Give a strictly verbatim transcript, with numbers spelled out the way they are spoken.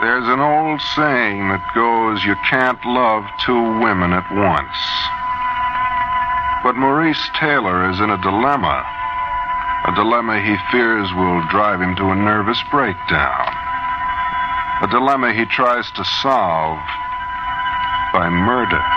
There's an old saying that goes, you can't love two women at once. But Maurice Taylor is in a dilemma. A dilemma he fears will drive him to a nervous breakdown. A dilemma he tries to solve by murder.